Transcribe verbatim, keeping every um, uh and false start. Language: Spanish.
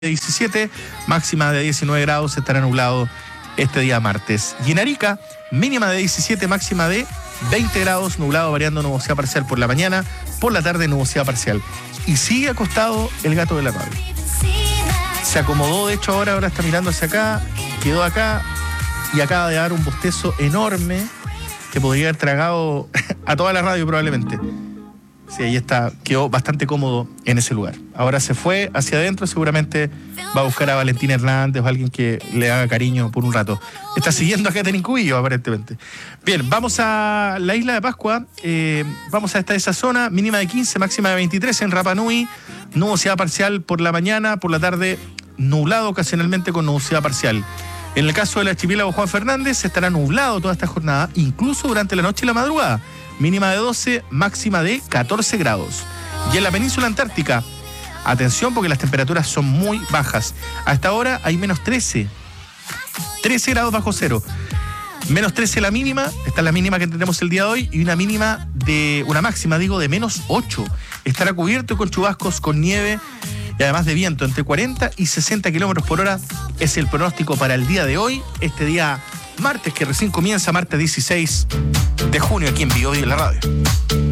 diecisiete, máxima de diecinueve grados, estará nublado este día martes. Y en Arica, mínima de diecisiete, máxima de veinte grados, nublado, variando nubosidad parcial por la mañana, por la tarde nubosidad parcial. Y sigue acostado el gato de la radio. Se acomodó, de hecho ahora, ahora está mirando hacia acá, quedó acá y acaba de dar un bostezo enorme que podría haber tragado a toda la radio probablemente. Sí, ahí está, quedó bastante cómodo en ese lugar. Ahora se fue hacia adentro, seguramente va a buscar a Valentina Hernández o alguien que le haga cariño por un rato. Está siguiendo a Catherine Cubillo, aparentemente. Bien, vamos a la isla de Pascua, eh, vamos a esta esa zona, mínima de quince, máxima de veintitrés en Rapa Nui, nubosidad parcial por la mañana, por la tarde nublado ocasionalmente con nubosidad parcial. En el caso del archipiélago Juan Fernández, estará nublado toda esta jornada, incluso durante la noche y la madrugada. Mínima de doce, máxima de catorce grados. Y en la península antártica, atención porque las temperaturas son muy bajas. A esta hora hay menos trece. trece grados bajo cero. Menos trece la mínima, esta es la mínima que tenemos el día de hoy, y una mínima de, una máxima digo, de menos ocho. Estará cubierto con chubascos, con nieve y además de viento entre cuarenta y sesenta kilómetros por hora. Es el pronóstico para el día de hoy, este día martes que recién comienza, martes dieciséis de junio, aquí en Bio Bio, la radio.